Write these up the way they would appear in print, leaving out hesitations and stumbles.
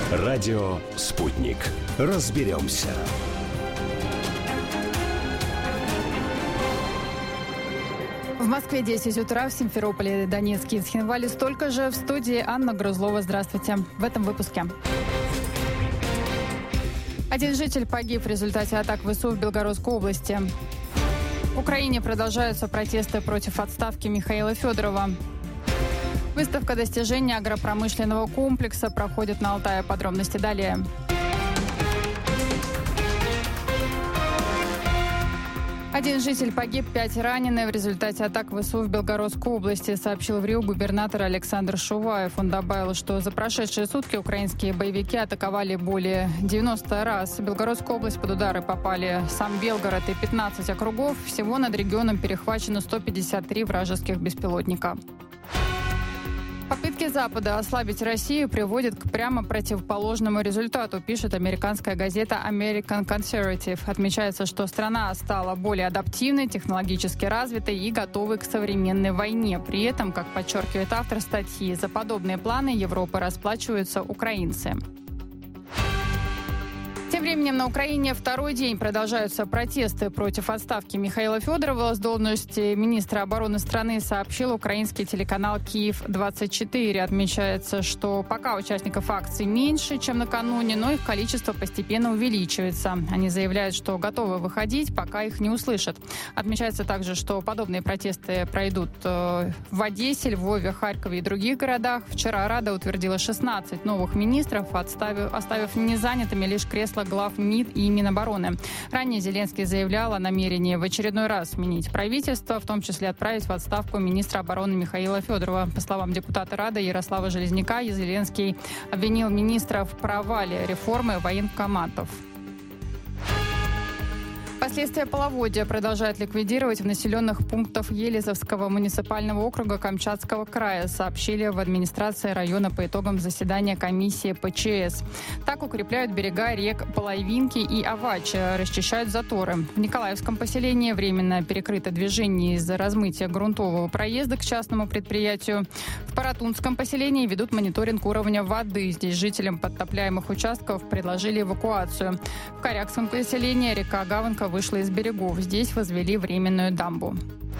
Радио «Спутник». Разберемся. В Москве 10 утра, в Симферополе, Донецке и Цхинвале столько же. В студии Анна Грузлова. Здравствуйте. В этом выпуске. Один житель погиб в результате атак ВСУ в Белгородской области. В Украине продолжаются протесты против отставки Михаила Федорова. Выставка достижений агропромышленного комплекса проходит на Алтае. Подробности далее. Один житель погиб, 5 ранены в результате атак ВСУ в Белгородской области, сообщил в РИО губернатор Александр Шуваев. Он добавил, что за прошедшие сутки украинские боевики атаковали более 90 раз. В Белгородскую область под удары попали сам Белгород и 15 округов. Всего над регионом перехвачено 153 вражеских беспилотника. Попытки Запада ослабить Россию приводят к прямо противоположному результату, пишет американская газета American Conservative. Отмечается, что страна стала более адаптивной, технологически развитой и готовой к современной войне. При этом, как подчеркивает автор статьи, за подобные планы Европы расплачиваются украинцы. Тем временем на Украине второй день продолжаются протесты против отставки Михаила Федорова с должности министра обороны страны, сообщил украинский телеканал «Киев-24». Отмечается, что пока участников акции меньше, чем накануне, но их количество постепенно увеличивается. Они заявляют, что готовы выходить, пока их не услышат. Отмечается также, что подобные протесты пройдут в Одессе, Львове, Харькове и других городах. Вчера Рада утвердила 16 новых министров, оставив незанятыми лишь кресла глав МИД и Минобороны. Ранее Зеленский заявлял о намерении в очередной раз сменить правительство, в том числе отправить в отставку министра обороны Михаила Федорова. По словам депутата Рады Ярослава Железняка, Зеленский обвинил министра в провале реформы военкоматов. Последствия половодья продолжают ликвидировать в населенных пунктах Елизовского муниципального округа Камчатского края, сообщили в администрации района по итогам заседания комиссии ПЧС. Так укрепляют берега рек Половинки и Авачи, расчищают заторы. В Николаевском поселении временно перекрыто движение из-за размытия грунтового проезда к частному предприятию. В Паратунском поселении ведут мониторинг уровня воды. Здесь жителям подтопляемых участков предложили эвакуацию. В Корякском поселении река Гаванка вышла из берегов. Здесь возвели временную дамбу.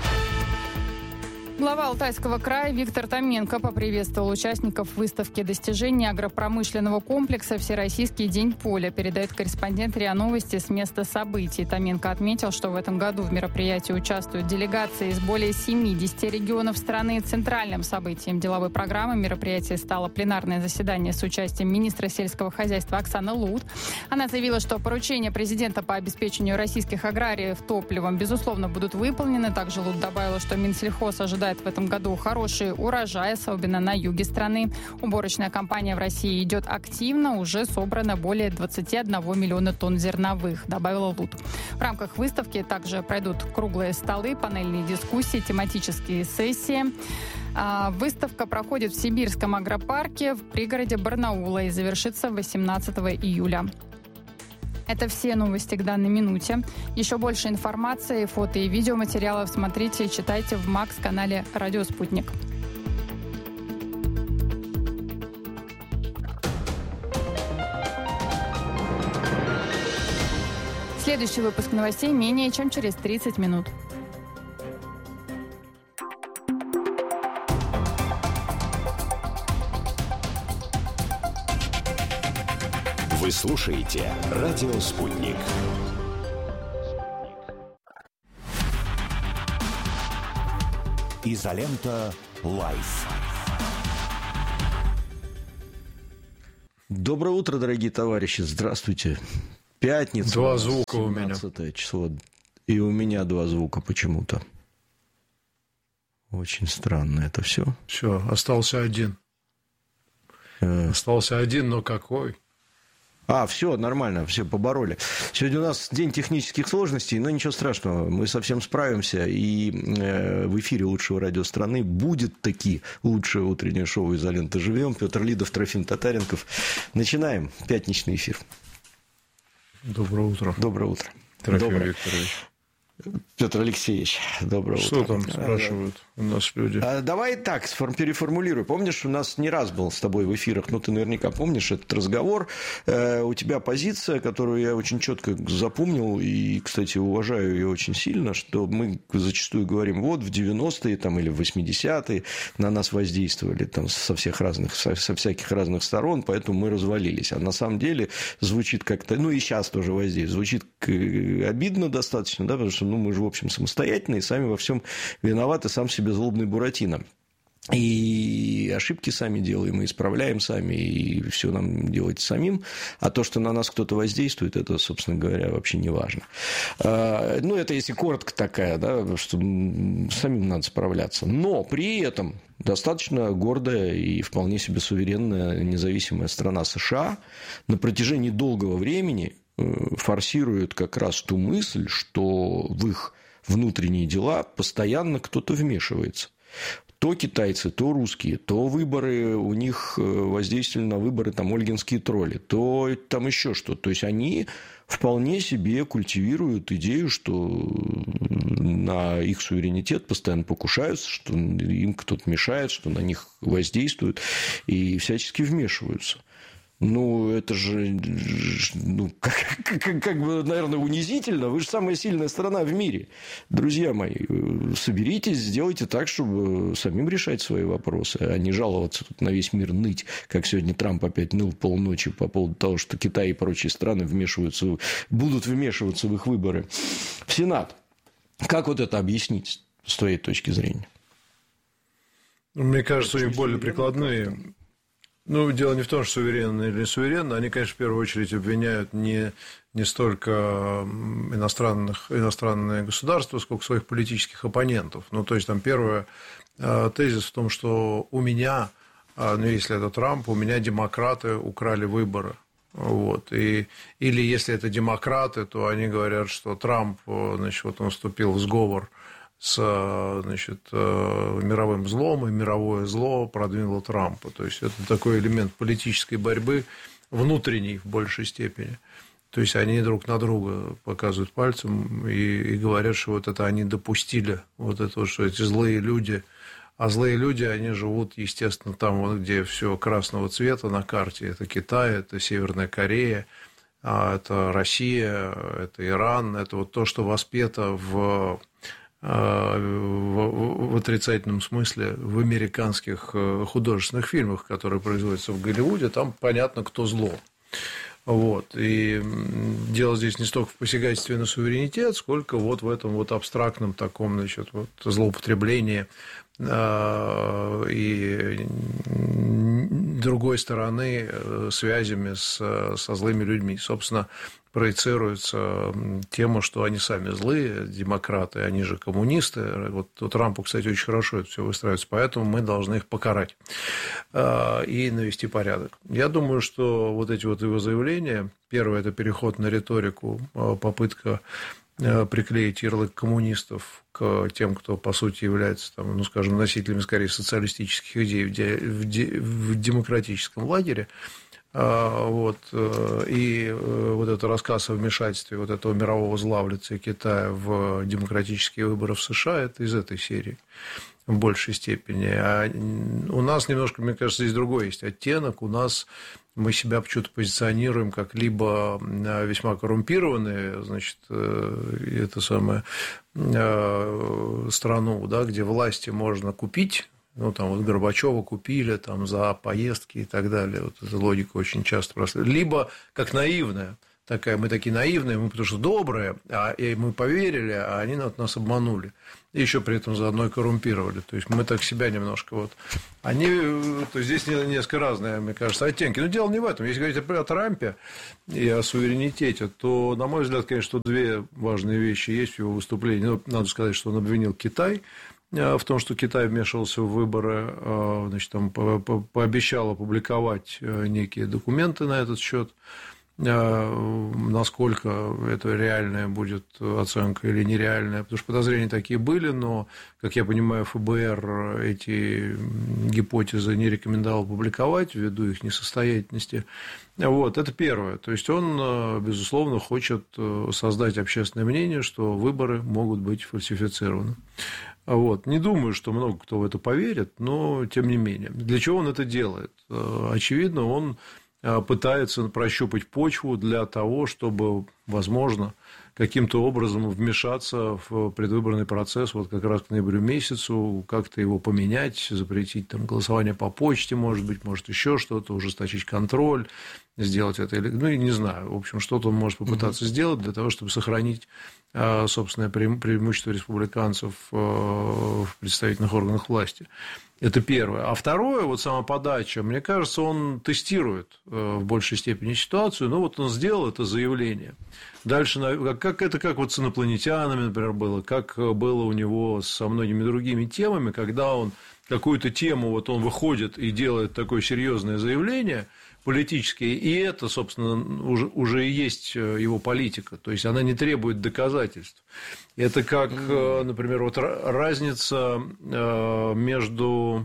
Глава Алтайского края Виктор Томенко поприветствовал участников выставки достижений агропромышленного комплекса «Всероссийский день поля», передает корреспондент РИА Новости с места событий. Томенко отметил, что в этом году в мероприятии участвуют делегации из более 70 регионов страны. Центральным событием деловой программы мероприятия стало пленарное заседание с участием министра сельского хозяйства Оксаны Лут. Она заявила, что поручения президента по обеспечению российских аграриев топливом, безусловно, будут выполнены. Также Лут добавила, что Минсельхоз ожидает в этом году хороший урожай, особенно на юге страны. Уборочная кампания в России идет активно, уже собрано более 21 миллиона тонн зерновых, добавила Лут. В рамках выставки также пройдут круглые столы, панельные дискуссии, тематические сессии. Выставка проходит в Сибирском агропарке в пригороде Барнаула и завершится 18 июля. Это все новости к данной минуте. Еще больше информации, фото и видеоматериалов смотрите и читайте в МАКС-канале «Радио Спутник». Следующий выпуск новостей менее чем через 30 минут. Вы слушаете «Радио Спутник». Изолента Лайф. Доброе утро, дорогие товарищи. Здравствуйте. Пятница. Два звука у меня. 17 число. И у меня два звука почему-то. Очень странно это все. Все, остался один. Остался один, но какой? Все, нормально, все побороли. Сегодня у нас день технических сложностей, но ничего страшного, мы совсем справимся. И в эфире лучшего радио страны будет таки лучшее утреннее шоу «Изолента живем». Петр Лидов, Трофим Татаренков. Начинаем пятничный эфир. Доброе утро. Доброе утро. Трофим Викторович. Петр Алексеевич, доброе утро. Что там спрашивают у нас люди? Давай так переформулирую. Помнишь, у нас не раз был с тобой в эфирах, ты наверняка помнишь этот разговор. У тебя позиция, которую я очень четко запомнил и, кстати, уважаю ее очень сильно, что мы зачастую говорим, вот в 90-е или в 80-е на нас воздействовали со всяких разных сторон, поэтому мы развалились. А на самом деле звучит как-то, и сейчас тоже воздействует, звучит обидно достаточно, да, потому что мы же, в общем, самостоятельные, сами во всем виноваты, сам себе злобный Буратино. И ошибки сами делаем, и исправляем сами, и все нам делать самим. А то, что на нас кто-то воздействует, это, собственно говоря, вообще не важно. Это если коротко такая, да, что самим надо справляться. Но при этом достаточно гордая и вполне себе суверенная независимая страна США на протяжении долгого времени форсирует как раз ту мысль, что в их внутренние дела постоянно кто-то вмешивается. То китайцы, то русские, то выборы, у них воздействовали на выборы ольгинские тролли, то там еще что-то. То есть, они вполне себе культивируют идею, что на их суверенитет постоянно покушаются, что им кто-то мешает, что на них воздействуют и всячески вмешиваются. Это же, как бы, наверное, унизительно. Вы же самая сильная страна в мире. Друзья мои, соберитесь, сделайте так, чтобы самим решать свои вопросы, а не жаловаться тут на весь мир, ныть, как сегодня Трамп опять ныл полночи по поводу того, что Китай и прочие страны будут вмешиваться в их выборы в Сенат. Как это объяснить с твоей точки зрения? Мне кажется, у них более прикладные... дело не в том, что суверенно или не суверенно. Они, конечно, в первую очередь обвиняют не столько иностранные государства, сколько своих политических оппонентов. То есть, там первый тезис в том, что у меня, если это Трамп, у меня демократы украли выборы. Или если это демократы, то они говорят, что Трамп, он вступил в сговор с мировым злом, и мировое зло продвинуло Трампа. То есть, это такой элемент политической борьбы внутренней в большей степени. То есть, они друг на друга показывают пальцем и говорят, что это они допустили, что эти злые люди. А злые люди, они живут, естественно, там, где все красного цвета на карте. Это Китай, это Северная Корея, это Россия, это Иран. Это то, что воспето в отрицательном смысле в американских художественных фильмах, которые производятся в Голливуде, там понятно, кто зло. И дело здесь не столько в посягательстве на суверенитет, сколько в этом абстрактном таком, злоупотреблении и другой стороны связями со злыми людьми. Собственно, проецируется тема, что они сами злые, демократы, они же коммунисты. Трампу, кстати, очень хорошо это все выстраивается, поэтому мы должны их покарать и навести порядок. Я думаю, что эти его заявления, первое – это переход на риторику, попытка приклеить ярлык коммунистов к тем, кто, по сути, является, носителями, скорее, социалистических идей в демократическом лагере. И этот рассказ о вмешательстве этого мирового зла в лице Китая в демократические выборы в США – это из этой серии в большей степени. А у нас немножко, мне кажется, здесь другой есть оттенок. У нас мы себя почему-то позиционируем как либо весьма коррумпированные, страну, где власти можно купить. Горбачева купили за поездки и так далее. Эта логика очень часто прослеживается. Либо как наивная. Мы такие наивные, мы потому что добрые, и мы поверили, а они нас обманули. И еще при этом заодно и коррумпировали. То есть, мы так себя немножко здесь несколько разные, мне кажется, оттенки. Но дело не в этом. Если говорить о Трампе и о суверенитете, то, на мой взгляд, конечно, две важные вещи есть в его выступлении. Надо сказать, что он обвинил Китай в том, что Китай вмешивался в выборы, пообещал опубликовать некие документы на этот счет. насколько это реальная будет оценка или нереальная, потому что подозрения такие были, но, как я понимаю, ФБР эти гипотезы не рекомендовал публиковать ввиду их несостоятельности. Вот, это первое. То есть он, безусловно, хочет создать общественное мнение, что выборы могут быть фальсифицированы. Вот. Не думаю, что много кто в это поверит, но тем не менее. Для чего он это делает? Очевидно, он пытается прощупать почву для того, чтобы, возможно, каким-то образом вмешаться в предвыборный процесс вот как раз к ноябрю месяцу, как-то его поменять, запретить там голосование по почте, может быть, может еще что-то, ужесточить контроль, сделать это, ну, и не знаю, в общем, что-то он может попытаться сделать для того, чтобы сохранить собственное преимущество республиканцев в представительных органах власти. Это первое. А второе, вот сама подача, мне кажется, он тестирует в большей степени ситуацию. Ну, вот он сделал это заявление. Дальше, как вот с инопланетянами, например, было, как было у него со многими другими темами, когда он какую-то тему, вот он выходит и делает такое серьезное заявление политические, и это, собственно, уже и есть его политика, то есть она не требует доказательств. Это как, например, вот разница между,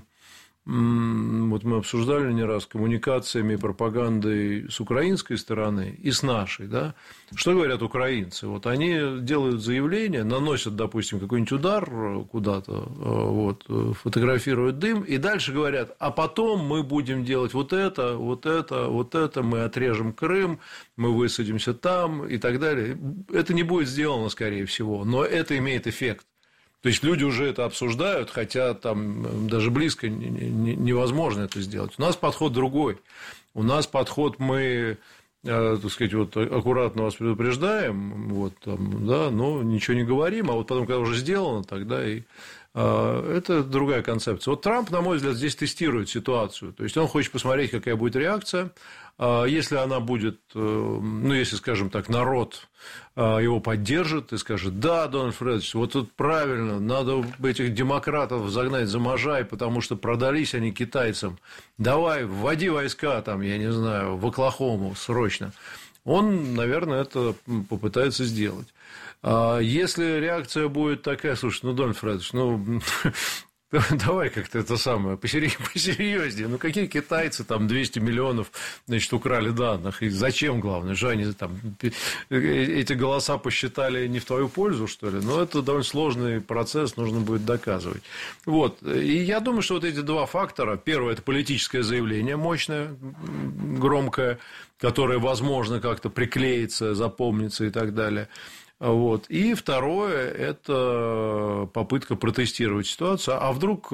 вот мы обсуждали не раз, коммуникациями и пропагандой с украинской стороны и с нашей, да? Что говорят украинцы? Вот они делают заявление, наносят, допустим, какой-нибудь удар куда-то, вот, фотографируют дым, и дальше говорят, а потом мы будем делать вот это, вот это, вот это, мы отрежем Крым, мы высадимся там и так далее. Это не будет сделано, скорее всего, но это имеет эффект. То есть люди уже это обсуждают, хотя там даже близко невозможно это сделать. У нас подход другой. У нас подход мы, так сказать, вот аккуратно вас предупреждаем, вот, там, да, но ничего не говорим, а вот потом, когда уже сделано, тогда и это другая концепция. Вот Трамп, на мой взгляд, здесь тестирует ситуацию. То есть он хочет посмотреть, какая будет реакция. Если она будет, ну, если, скажем так, народ его поддержит и скажет, да, Дональд Фредович, вот тут правильно, надо этих демократов загнать за можай, потому что продались они китайцам, давай, вводи войска, там, я не знаю, в Оклахому срочно. Он, наверное, это попытается сделать. Если реакция будет такая, слушай, ну, Дональд Фредович, ну, давай как-то это самое, посерьезнее. Ну, какие китайцы там 200 миллионов, значит, украли данных? И зачем, главное? Же они там эти голоса посчитали не в твою пользу, что ли? Но это довольно сложный процесс, нужно будет доказывать. Вот. И я думаю, что вот эти два фактора. Первое – это политическое заявление мощное, громкое, которое, возможно, как-то приклеится, запомнится и так далее. Вот. И второе – это попытка протестировать ситуацию. А вдруг,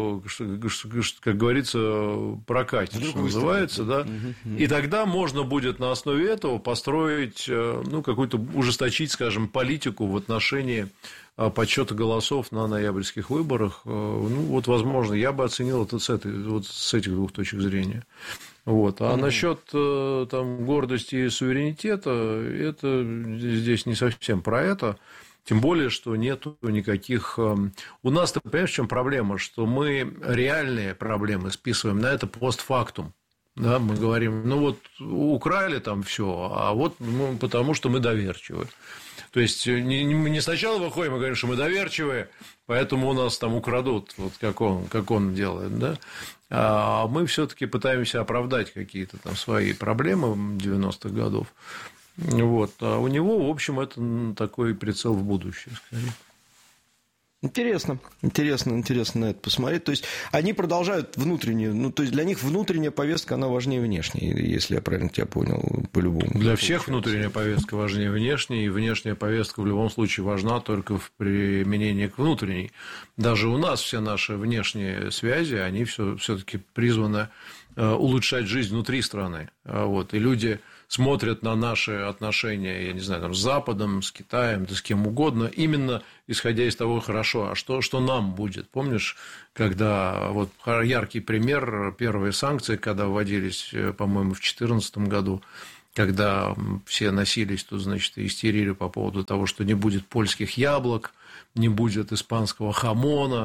как говорится, прокатит, что называется. Да? И тогда можно будет на основе этого построить, ну, какую-то ужесточить, скажем, политику в отношении подсчета голосов на ноябрьских выборах. Ну, вот, возможно, я бы оценил это с этих двух точек зрения. Вот. А насчет там гордости и суверенитета, это здесь не совсем про это. Тем более, что нету никаких... У нас, ты понимаешь, в чем проблема? Что мы реальные проблемы списываем на это постфактум. Да, мы говорим, ну вот украли там все, а вот потому что мы доверчивы. То есть не сначала выходим и говорим, что мы доверчивые, поэтому у нас там украдут, вот как он делает, да? А мы все-таки пытаемся оправдать какие-то там свои проблемы 90-х годов. Вот. А у него, в общем, это такой прицел в будущее, скорее. Интересно на это посмотреть. То есть они продолжают внутреннюю, ну, то есть для них внутренняя повестка, она важнее внешней, если я правильно тебя понял, по-любому. Для всех внутренняя повестка важнее внешней, и внешняя повестка в любом случае важна только в применении к внутренней. Даже у нас все наши внешние связи, они все-таки призваны улучшать жизнь внутри страны. Вот. И люди смотрят на наши отношения, я не знаю, там, с Западом, с Китаем, да с кем угодно, именно исходя из того, хорошо, а что нам будет? Помнишь, когда, вот яркий пример, первые санкции, когда вводились, по-моему, в 2014 году, когда все носились, тут, значит, истерили по поводу того, что не будет польских яблок, не будет испанского хамона,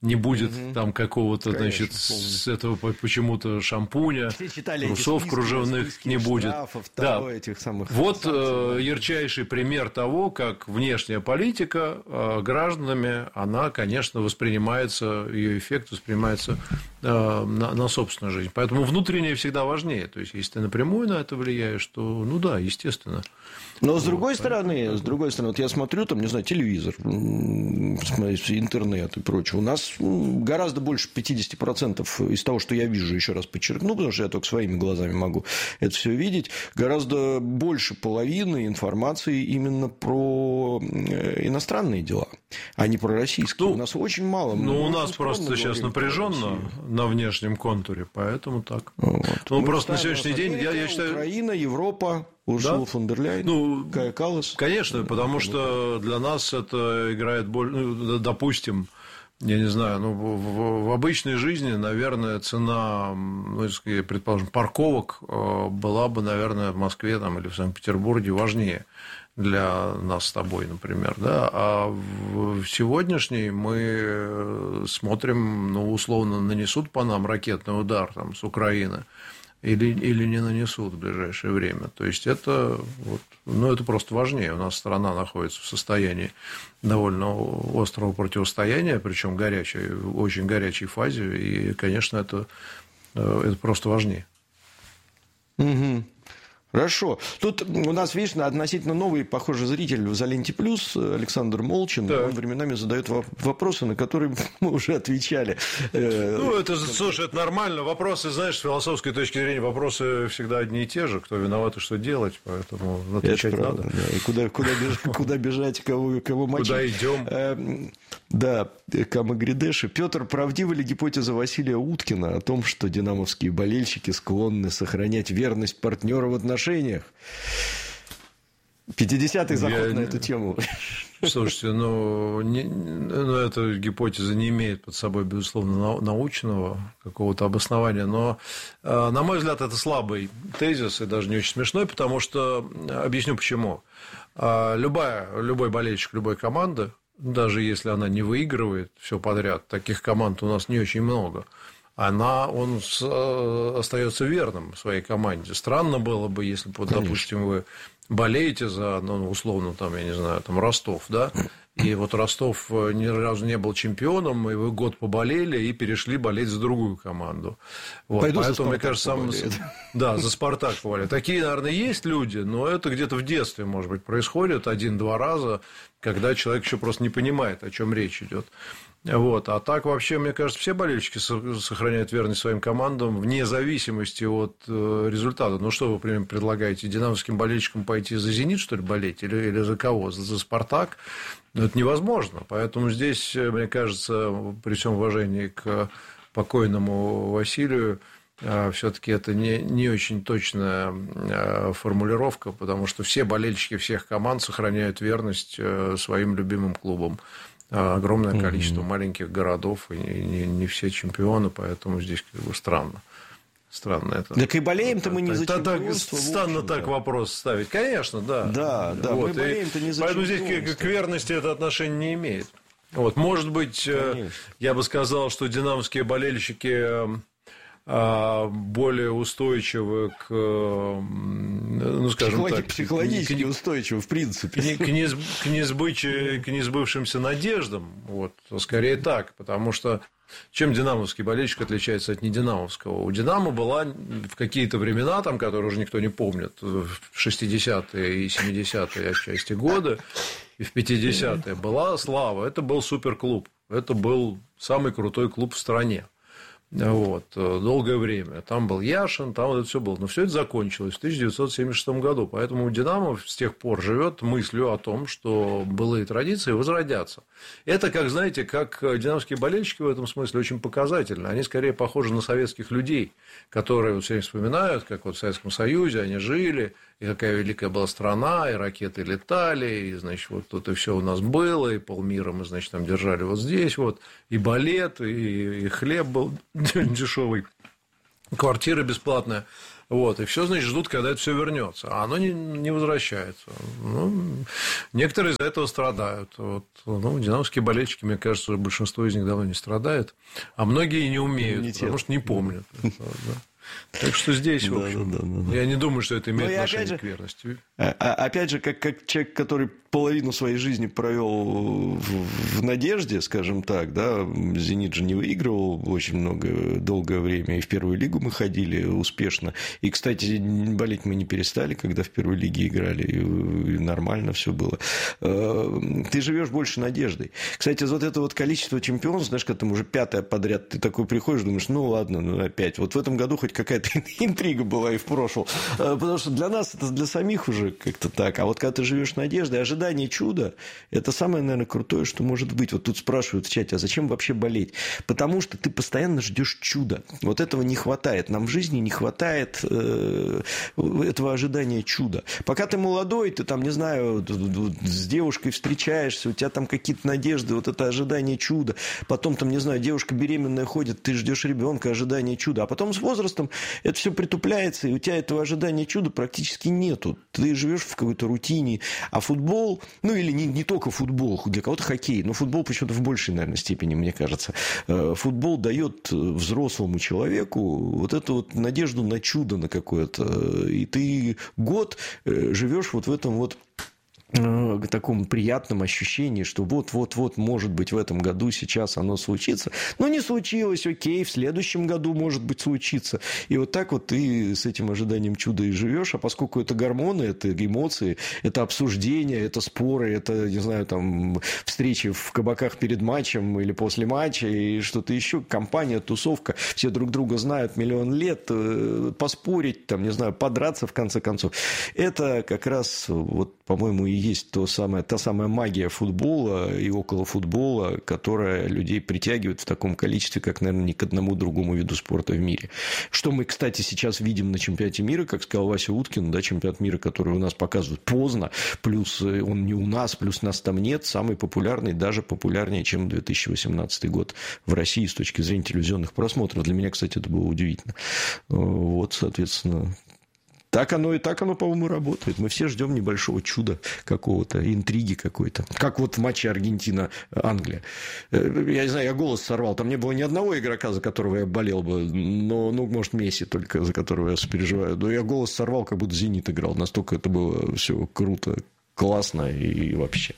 не будет там какого-то, значит, с этого почему-то шампуня, трусов кружевных не будет. Штрафов, этих самых вот ярчайший пример того, как внешняя политика гражданами, она, конечно, воспринимается, ее эффект воспринимается на собственную жизнь. Поэтому внутреннее всегда важнее. То есть, если ты напрямую на это влияешь, то, ну да, естественно. Но с другой стороны, вот я смотрю, там, не знаю, телевизор, интернет и прочее. У нас гораздо больше 50% из того, что я вижу, еще раз подчеркну, потому что я только своими глазами могу это все видеть, гораздо больше половины информации именно про иностранные дела, а не про российские. У нас очень мало. Ну, у нас просто сейчас напряженно на внешнем контуре, поэтому так. Вот. Ну, просто на сегодняшний день, я считаю... Украина, Европа, Урсула фон дер Ляйен, Кая Каллас. Конечно, потому что для нас это играет допустим, я не знаю, в обычной жизни, наверное, цена, предположим, парковок была бы, наверное, в Москве там, или в Санкт-Петербурге важнее для нас с тобой, например, да, а в сегодняшней мы смотрим, условно, нанесут по нам ракетный удар там, с Украины, или не нанесут в ближайшее время. То есть, это просто важнее. У нас страна находится в состоянии довольно острого противостояния, причем очень горячей фазе, и, конечно, это просто важнее. Угу. Хорошо. Тут у нас, видишь, относительно новый, похоже, зритель в «Изоленте плюс» Александр Молчин. Да. Он временами задает вопросы, на которые мы уже отвечали. Слушай, это нормально. Вопросы, знаешь, с философской точки зрения, вопросы всегда одни и те же. Кто виноват и что делать, поэтому отвечать это правда, надо. Да. И куда бежать, кого мочить. Куда идем. Да, Камагридеши. Петр, правдива ли гипотеза Василия Уткина о том, что динамовские болельщики склонны сохранять верность партнера в отношениях? 50-й заход на эту тему. Слушайте, эта гипотеза не имеет под собой, безусловно, научного какого-то обоснования, но, на мой взгляд, это слабый тезис и даже не очень смешной, потому что, объясню почему. Любой болельщик любой команды, даже если она не выигрывает все подряд, таких команд у нас не очень много, он остается верным своей команде. Странно было бы, если бы, допустим, вы болеете за, условно, там, я не знаю, там, Ростов, да, и вот Ростов ни разу не был чемпионом, и вы год поболели и перешли болеть за другую команду. Вот. Поэтому, мне кажется, за «Спартак» поболели. Такие, наверное, есть люди, но это где-то в детстве, может быть, происходит 1-2 раза, когда человек еще просто не понимает, о чем речь идет. Вот. А так вообще, мне кажется, все болельщики сохраняют верность своим командам вне зависимости от результата. Что вы, например, предлагаете? Динамовским болельщикам пойти за «Зенит», что ли, болеть? Или за кого? За «Спартак»? Это невозможно. Поэтому здесь, мне кажется, при всем уважении к покойному Василию, все-таки это не очень точная формулировка, потому что все болельщики всех команд сохраняют верность своим любимым клубам. Огромное количество маленьких городов, и не все чемпионы, поэтому здесь странно. Странно это. Так и болеем-то мы не за чемпионство. Странно так вопрос ставить. Конечно, да. Да, мы болеем-то не за поэтому чемпионство. Здесь к верности это отношение не имеет. Может быть, я бы сказал, что динамовские болельщики более устойчивы к, скажем так... Психологически устойчивы, в принципе. К несбывшимся надеждам. Скорее так, потому что чем динамовский болельщик отличается от нединамовского? У «Динамо» была в какие-то времена, которые уже никто не помнит, в 60-е и 70-е отчасти годы, и в 50-е была слава. Это был суперклуб. Это был самый крутой клуб в стране. Долгое время. Там был Яшин, там это все было. Но все это закончилось в 1976 году. Поэтому «Динамо» с тех пор живет мыслью о том, что былые традиции возродятся. Это, как динамовские болельщики в этом смысле очень показательны. Они скорее похожи на советских людей, которые все время вспоминают, как в Советском Союзе они жили, и какая великая была страна, и ракеты летали, и, значит, тут и все у нас было, и полмира мы, значит, там держали здесь, и балет, и хлеб был дешевый. квартира бесплатная. Вот, и все, значит, ждут, когда это все вернется. А оно не возвращается. Некоторые из-за этого страдают. Вот, динамовские болельщики, мне кажется, большинство из них давно не страдает. А многие не умеют, потому что не помнят. Так что здесь, в общем, я не думаю, что это имеет отношение к верности. Опять же, как человек, который половину своей жизни провел в надежде, скажем так, да, «Зенит» же не выигрывал очень долгое время, и в первую лигу мы ходили успешно. И, кстати, болеть мы не перестали, когда в первой лиге играли, и нормально все было. Ты живешь больше надеждой. Кстати, вот это вот количество чемпионов, знаешь, когда там уже 5-е подряд, ты такой приходишь, думаешь, ладно, опять. Вот в этом году хоть какая-то интрига была и в прошлом. Потому что для нас это для самих уже как-то так. А вот когда ты живешь надеждой, ожидание чуда – это самое, наверное, крутое, что может быть. Вот тут спрашивают в чате, а зачем вообще болеть? Потому что ты постоянно ждешь чуда. Вот этого не хватает. Нам в жизни не хватает этого ожидания чуда. Пока ты молодой, ты там, не знаю, с девушкой встречаешься, у тебя там какие-то надежды, вот это ожидание чуда. Потом там, не знаю, девушка беременная ходит, ты ждешь ребенка, ожидание чуда. А потом с возрастом это все притупляется, и у тебя этого ожидания чуда практически нету. Ты живешь в какой-то рутине. А футбол, или не только футбол, для кого-то хоккей, но футбол почему-то в большей, наверное, степени, мне кажется. Футбол дает взрослому человеку вот эту вот надежду на чудо на какое-то. И ты год живешь вот в этом вот таком приятном ощущении, что вот, может быть, в этом году сейчас оно случится. Но не случилось, окей, в следующем году, может быть, случится. И вот так вот ты с этим ожиданием чуда и живешь. А поскольку это гормоны, это эмоции, это обсуждения, это споры, это, не знаю, там, встречи в кабаках перед матчем или после матча, и что-то еще, компания, тусовка, все друг друга знают миллион лет, поспорить, там, не знаю, подраться, в конце концов. Это как раз, вот, по-моему, и есть та самая магия футбола и около футбола, которая людей притягивает в таком количестве, как, наверное, ни к одному другому виду спорта в мире. Что мы, кстати, сейчас видим на чемпионате мира, как сказал Вася Уткин, да, чемпионат мира, который у нас показывают поздно, плюс он не у нас, плюс нас там нет, самый популярный, даже популярнее, чем 2018 год в России с точки зрения телевизионных просмотров. Для меня, кстати, это было удивительно. Вот, соответственно... Так оно, по-моему, работает. Мы все ждем небольшого чуда какого-то, интриги какой-то. Как вот в матче Аргентина-Англия. Я не знаю, я голос сорвал. Там не было ни одного игрока, за которого я болел бы. Но, может, Месси только, за которого я сопереживаю. Но я голос сорвал, как будто «Зенит» играл. Настолько это было все круто, классно и вообще...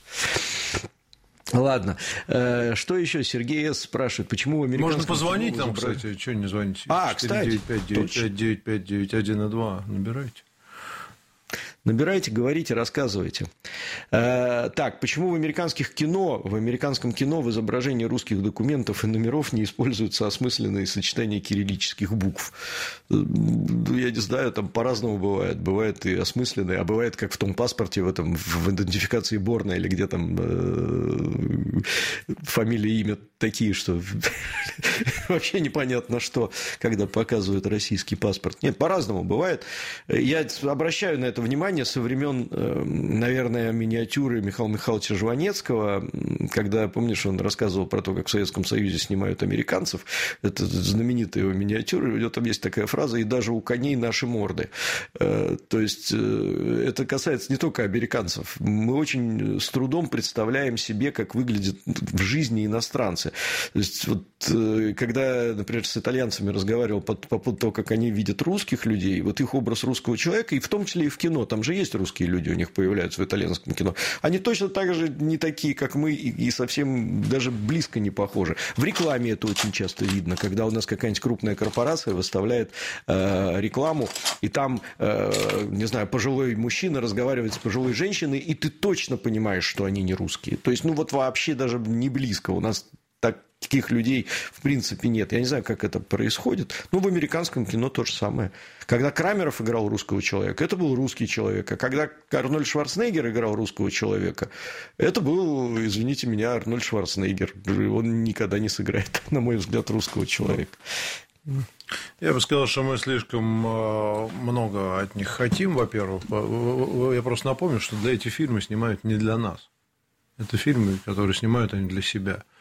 Ладно. Что еще? Сергей С. спрашивает, почему в американском... Можно позвонить нам, кстати. Чего не звоните? Кстати. 495-959-59-112. Набирайте. Набирайте, говорите, рассказывайте. Так, почему в американском кино в изображении русских документов и номеров не используются осмысленные сочетания кириллических букв? Я не знаю, там по-разному бывает. Бывает и осмысленные, а бывает, как в том паспорте, в идентификации Борна, или где там фамилия и имя такие, что вообще непонятно что, когда показывают российский паспорт. Нет, по-разному бывает. Я обращаю на это внимание со времен, наверное, миниатюры Михаила Михайловича Жванецкого, когда, помнишь, он рассказывал про то, как в Советском Союзе снимают американцев. Это знаменитая его миниатюра. У него там есть такая фраза: «И даже у коней наши морды». То есть, это касается не только американцев. Мы очень с трудом представляем себе, как выглядят в жизни иностранцы. То есть, вот, когда, например, с итальянцами разговаривал по поводу того, как они видят русских людей, вот их образ русского человека, и в том числе и в кино, там же есть русские люди, у них появляются в итальянском кино, они точно так же не такие, как мы, и совсем даже близко не похожи. В рекламе это очень часто видно, когда у нас какая-нибудь крупная корпорация выставляет рекламу, и там, не знаю, пожилой мужчина разговаривает с пожилой женщиной, и ты точно понимаешь, что они не русские. То есть, вот вообще даже не близко. У нас таких людей в принципе нет. Я не знаю, как это происходит. Но в американском кино то же самое. Когда Крамеров играл русского человека, это был русский человек. А когда Арнольд Шварценеггер играл русского человека, это был, извините меня, Арнольд Шварценеггер. Он никогда не сыграет, на мой взгляд, русского человека. Я бы сказал, что мы слишком много от них хотим, во-первых. Я просто напомню, что эти фильмы снимают не для нас. Это фильмы, которые снимают они для себя.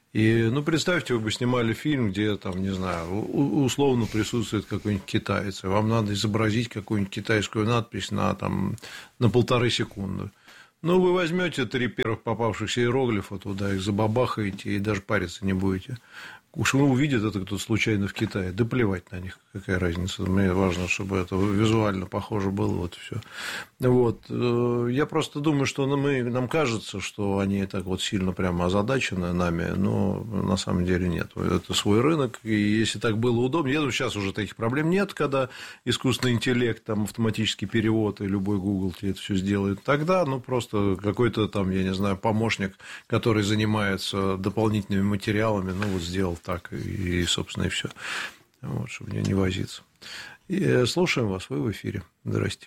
И, ну, представьте, вы бы снимали фильм, где, там, не знаю, условно присутствует какой-нибудь китаец, и вам надо изобразить какую-нибудь китайскую надпись на 1,5 секунды. Ну, вы возьмете 3 первых попавшихся иероглифа туда, их забабахаете и даже париться не будете. Уж вы увидите это кто-то случайно в Китае, да плевать на них, какая разница. Мне важно, чтобы это визуально похоже было, вот и все. Вот. Я просто думаю, что нам кажется, что они так вот сильно прямо озадачены нами, но на самом деле нет. Это свой рынок, и если так было удобно, я думаю, сейчас уже таких проблем нет, когда искусственный интеллект, там, автоматический перевод, и любой Google тебе это все сделает. Тогда, ну, просто какой-то там, я не знаю, помощник, который занимается дополнительными материалами, ну, вот сделал так, и собственно, и все. Вот, чтобы не возиться. И слушаем вас, вы в эфире. Здрасте.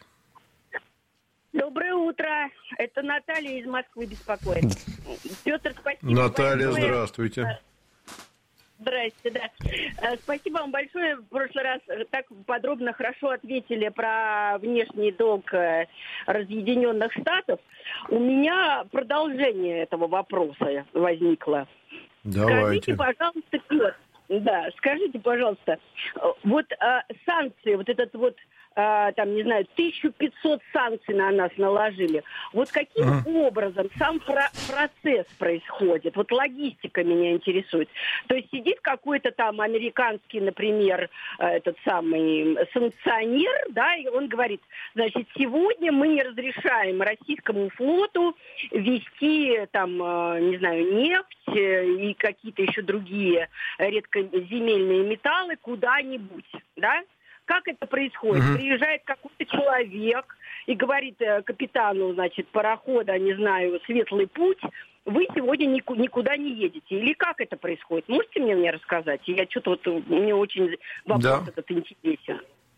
Доброе утро. Это Наталья из Москвы беспокоит. Петр, спасибо. Наталья, большое. Здравствуйте. Здрасте, да. Спасибо вам большое. В прошлый раз так подробно, хорошо ответили про внешний долг Разъединенных Штатов. У меня продолжение этого вопроса возникло. Давайте. Скажите, пожалуйста, Петр, да, скажите, пожалуйста, вот санкции, вот этот вот, там, не знаю, 1500 санкций на нас наложили. Вот каким образом сам процесс происходит? Вот логистика меня интересует. То есть сидит какой-то там американский, например, этот самый санкционер, да, и он говорит, значит, сегодня мы не разрешаем российскому флоту везти там, не знаю, нефть и какие-то еще другие редкоземельные металлы куда-нибудь, да? Как это происходит? Приезжает какой-то человек и говорит капитану, значит, парохода, не знаю, «Светлый путь», вы сегодня никуда не едете. Или как это происходит? Можете мне рассказать? Я что-то вот, мне очень вопрос этот интересен.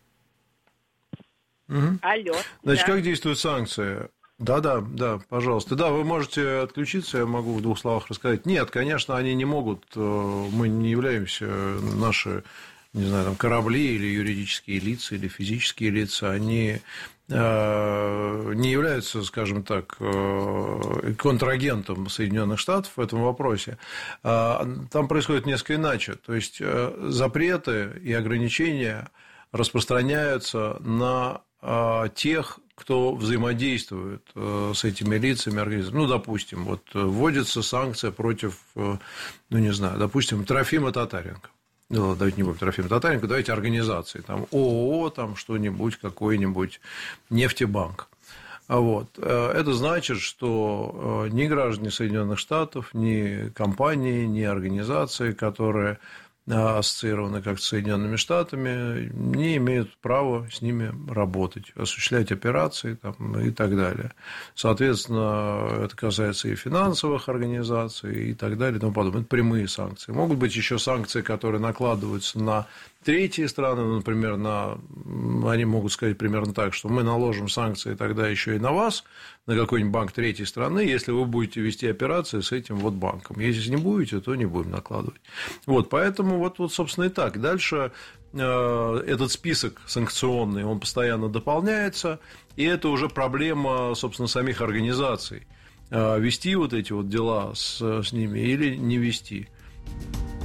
Алло. Значит, да. как действуют санкции? Да, пожалуйста. Да, вы можете отключиться, я могу в 2 словах рассказать. Нет, конечно, они не могут. Мы не являемся, наши, не знаю, там, корабли или юридические лица, или физические лица, они не являются, скажем так, контрагентом Соединенных Штатов в этом вопросе. Там происходит несколько иначе. То есть запреты и ограничения распространяются на тех, кто взаимодействует с этими лицами, организациями. Ну, допустим, вот вводится санкция против, ну, не знаю, допустим, Трофима Татаренко. Ну, давайте не будем Трофима Татаренко, давайте организации, там, ООО, там, что-нибудь, какой-нибудь нефтебанк. Вот. Это значит, что ни граждане Соединенных Штатов, ни компании, ни организации, которые ассоциированы как с Соединенными Штатами, не имеют права с ними работать, осуществлять операции там, и так далее. Соответственно, это касается и финансовых организаций и так далее и тому подобное. Это прямые санкции. Могут быть еще санкции, которые накладываются на третьи страны, например, они могут сказать примерно так, что мы наложим санкции тогда еще и на вас, на какой-нибудь банк третьей страны, если вы будете вести операции с этим вот банком. Если не будете, то не будем накладывать. Вот, поэтому вот, собственно, и так. Дальше этот список санкционный, он постоянно дополняется, и это уже проблема, собственно, самих организаций. Вести вот эти вот дела с ними или не вести.